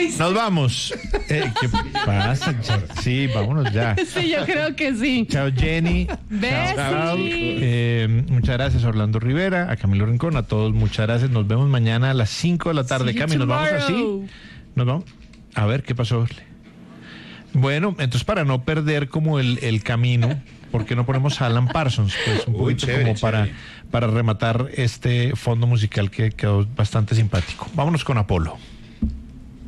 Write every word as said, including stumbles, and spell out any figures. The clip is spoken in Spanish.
Nos vamos. Eh, ¿Qué pasa? Sí, vámonos ya. Sí, yo creo que sí. Chao, Jenny. Besi. Chao. Eh, muchas gracias, Orlando Rivera, a Camilo Rincón, a todos, muchas gracias. Nos vemos mañana a las cinco de la tarde. See you Cami, nos vamos tomorrow. así. Nos vamos. A ver, ¿qué pasó? Bueno, entonces para no perder como el, el camino, ¿por qué no ponemos a Alan Parsons? Pues un Uy, poquito chévere, como para, chévere. para rematar este fondo musical que quedó bastante simpático. Vámonos con Apolo.